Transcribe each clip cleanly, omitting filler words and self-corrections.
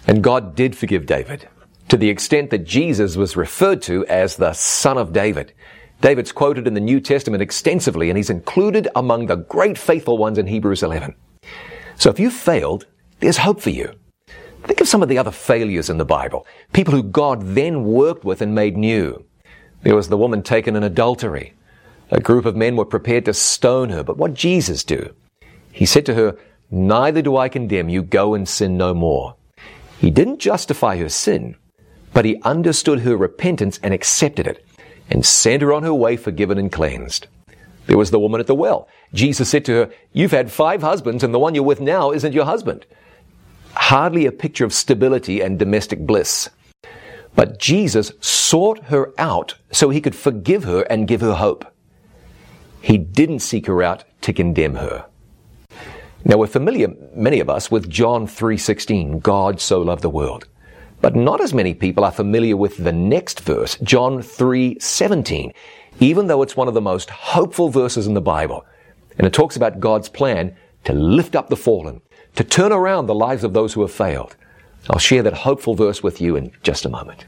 And God did forgive David, to the extent that Jesus was referred to as the Son of David. David's quoted in the New Testament extensively, and he's included among the great faithful ones in Hebrews 11. So if you failed, there's hope for you. Think of some of the other failures in the Bible, people who God then worked with and made new. There was the woman taken in adultery. A group of men were prepared to stone her, but what did Jesus do? He said to her, "Neither do I condemn you, go and sin no more." He didn't justify her sin, but he understood her repentance and accepted it, and sent her on her way forgiven and cleansed. There was the woman at the well. Jesus said to her, "You've had 5 husbands, and the one you're with now isn't your husband." Hardly a picture of stability and domestic bliss. But Jesus sought her out so he could forgive her and give her hope. He didn't seek her out to condemn her. Now we're familiar, many of us, with John 3:16, God so loved the world. But not as many people are familiar with the next verse, John 3:17, even though it's one of the most hopeful verses in the Bible. And it talks about God's plan to lift up the fallen, to turn around the lives of those who have failed. I'll share that hopeful verse with you in just a moment.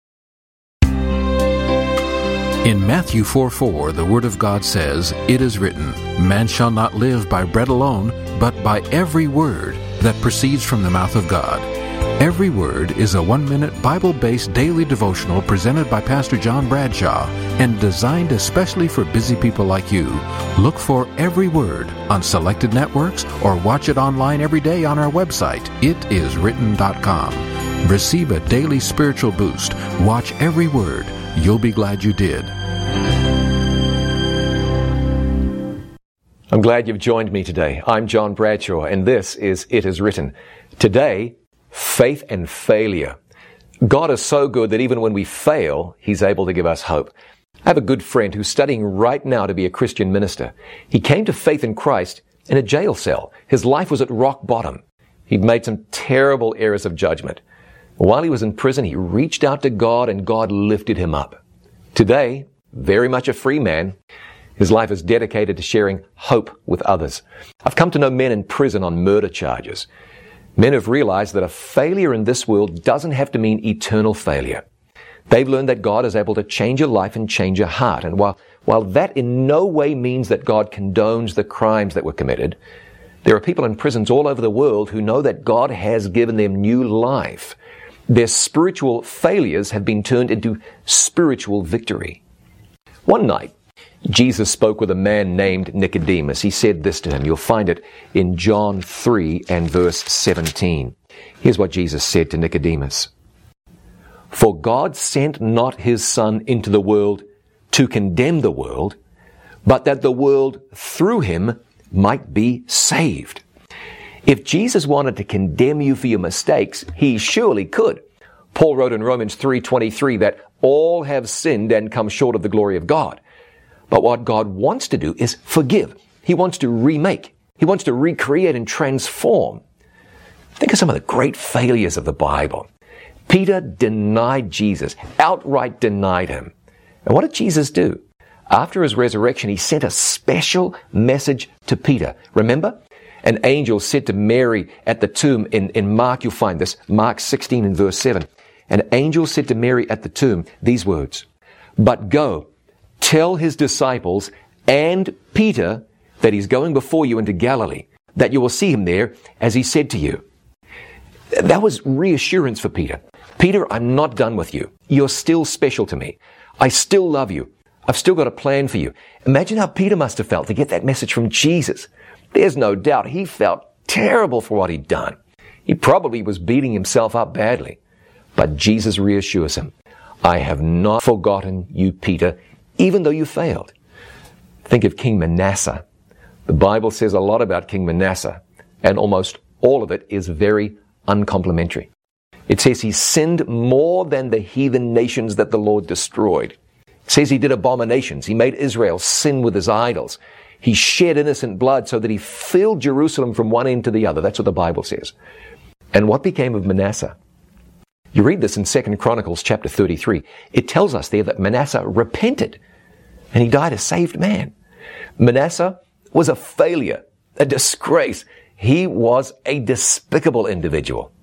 In Matthew 4:4, the Word of God says, "It is written, man shall not live by bread alone, but by every word that proceeds from the mouth of God." Every Word is a 1-minute Bible-based daily devotional presented by Pastor John Bradshaw and designed especially for busy people like you. Look for Every Word on selected networks or watch it online every day on our website, itiswritten.com. Receive a daily spiritual boost. Watch Every Word. You'll be glad you did. I'm glad you've joined me today. I'm John Bradshaw, and this is It Is Written. Today, faith and failure. God is so good that even when we fail, He's able to give us hope. I have a good friend who's studying right now to be a Christian minister. He came to faith in Christ in a jail cell. His life was at rock bottom. He'd made some terrible errors of judgment. While he was in prison, he reached out to God and God lifted him up. Today, very much a free man, his life is dedicated to sharing hope with others. I've come to know men in prison on murder charges. Men have realized that a failure in this world doesn't have to mean eternal failure. They've learned that God is able to change your life and change your heart. And while that in no way means that God condones the crimes that were committed, there are people in prisons all over the world who know that God has given them new life. Their spiritual failures have been turned into spiritual victory. One night, Jesus spoke with a man named Nicodemus. He said this to him. You'll find it in John 3 and verse 17. Here's what Jesus said to Nicodemus. "For God sent not His Son into the world to condemn the world, but that the world through Him might be saved." If Jesus wanted to condemn you for your mistakes, He surely could. Paul wrote in Romans 3:23 that all have sinned and come short of the glory of God. But what God wants to do is forgive. He wants to remake. He wants to recreate and transform. Think of some of the great failures of the Bible. Peter denied Jesus, outright denied Him. And what did Jesus do? After His resurrection, He sent a special message to Peter. Remember? An angel said to Mary at the tomb, in Mark you'll find this, Mark 16 and verse 7. An angel said to Mary at the tomb these words, "But go, tell His disciples and Peter that He's going before you into Galilee, that you will see Him there as He said to you." That was reassurance for Peter. Peter, I'm not done with you. You're still special to me. I still love you. I've still got a plan for you. Imagine how Peter must have felt to get that message from Jesus. There's no doubt he felt terrible for what he'd done. He probably was beating himself up badly. But Jesus reassures him, "I have not forgotten you, Peter, even though you failed." Think of King Manasseh. The Bible says a lot about King Manasseh, and almost all of it is very uncomplimentary. It says he sinned more than the heathen nations that the Lord destroyed. It says he did abominations. He made Israel sin with his idols. He shed innocent blood so that he filled Jerusalem from one end to the other. That's what the Bible says. And what became of Manasseh? You read this in 2 Chronicles chapter 33. It tells us there that Manasseh repented and he died a saved man. Manasseh was a failure, a disgrace. He was a despicable individual.